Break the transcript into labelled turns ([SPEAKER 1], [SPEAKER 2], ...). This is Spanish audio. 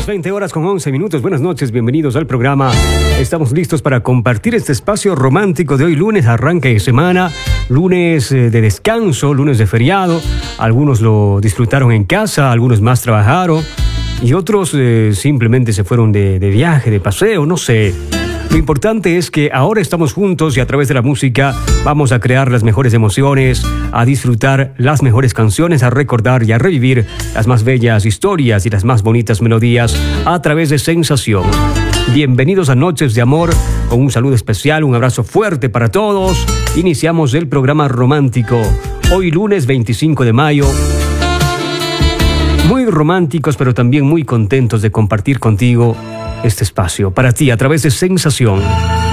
[SPEAKER 1] 20 horas con 11 minutos. Buenas noches, bienvenidos al programa. Estamos listos para compartir este espacio romántico de hoy lunes, arranque de semana, lunes de descanso, lunes de feriado. Algunos lo disfrutaron en casa, algunos más trabajaron y otros simplemente se fueron de viaje, de paseo, no sé. Lo importante es que ahora estamos juntos y a través de la música vamos a crear las mejores emociones, a disfrutar las mejores canciones, a recordar y a revivir las más bellas historias y las más bonitas melodías a través de Sensación. Bienvenidos a Noches de Amor, con un saludo especial, un abrazo fuerte para todos. Iniciamos el programa romántico, hoy lunes 25 de mayo. Muy románticos, pero también muy contentos de compartir contigo este espacio para ti a través de Sensación.